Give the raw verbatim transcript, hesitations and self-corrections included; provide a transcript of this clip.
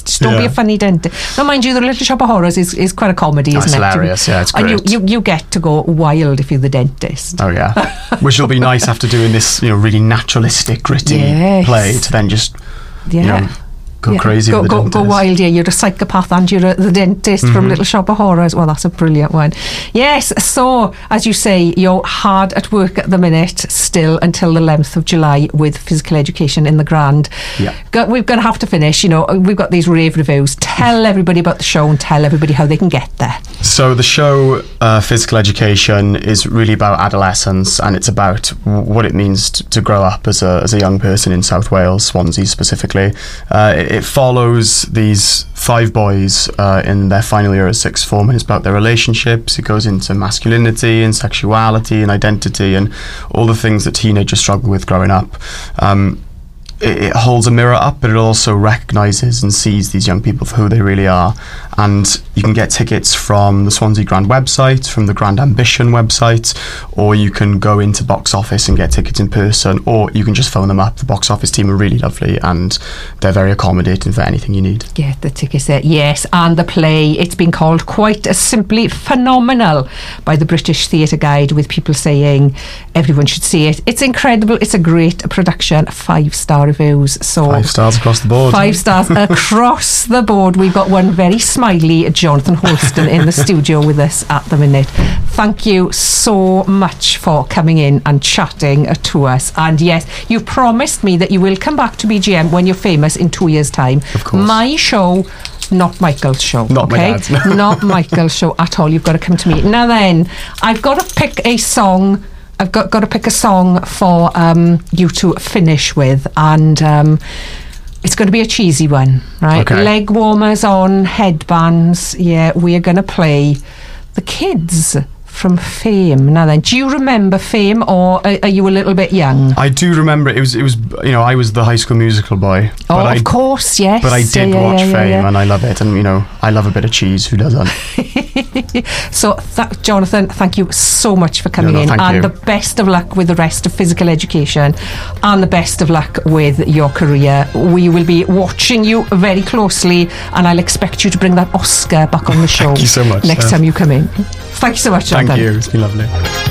Just don't Yeah. be a funny dentist. Now, mind you, the Little Shop of Horrors is, is quite a comedy, That's isn't it? hilarious, yeah, it's And you, great. you, you get to go wild if you're the dentist. Oh yeah, which will be nice after doing this, you know, really naturalistic, gritty Yes. play to then just, Yeah. you know, go Yeah. crazy Go, with the go, dentist. go wild, yeah. You're a psychopath and you're a, the dentist Mm-hmm. from Little Shop of Horrors. Well, that's a brilliant one. Yes, so, as you say, you're hard at work at the minute, still until the eleventh of July with physical education in the Grand. Yeah. Go, we're going to have to finish, you know, we've got these rave reviews. Tell everybody about the show and tell everybody how they can get there. So the show, uh, Physical Education, is really about adolescence, and it's about w- what it means to, to grow up as a as a young person in South Wales, Swansea specifically. Uh, it, it follows these five boys uh, in their final year of sixth form, and it's about their relationships. It goes into masculinity and sexuality and identity and all the things that teenagers struggle with growing up. Um, it, it holds a mirror up, but it also recognises and sees these young people for who they really are. And you can get tickets from the Swansea Grand website, from the Grand Ambition website, or you can go into box office and get tickets in person, or you can just phone them up. The box office team are really lovely and they're very accommodating for anything you need. Get the tickets there, yes. And the play, it's been called quite a simply phenomenal by the British Theatre Guide, with people saying everyone should see it. It's incredible. It's a great production. Five star reviews. So Five stars across the board. Five stars across the board. We've got one very smiley Jonathan Holston in the studio with us at the minute. Thank you so much for coming in and chatting to us. And yes, you promised me that you will come back to B G M when you're famous in two years' time. Of course. My show, not Michael's show. Not my okay? dad's. Not Michael's show at all. You've got to come to me. Now then, I've got to pick a song. I've got, got to pick a song for um, you to finish with. And um, it's going to be a cheesy one, right? Okay. Leg warmers on, headbands. Yeah, we are going to play The Kids from Fame. Now then, do you remember Fame, or are, are you a little bit young? I do remember it was it was you know I was the High School Musical boy. Oh, but I, of course, yes. But I did Yeah, yeah, watch yeah, yeah, Fame yeah. and I love it, and you know I love a bit of cheese. Who doesn't? So, th- Jonathan, thank you so much for coming No, no, in, thank and you. the best of luck with the rest of physical education, and the best of luck with your career. We will be watching you very closely, and I'll expect you to bring that Oscar back on the show. Thank you so much, next Steph. time you come in. Thank you so much, Jonathan. Thank you. It's been lovely.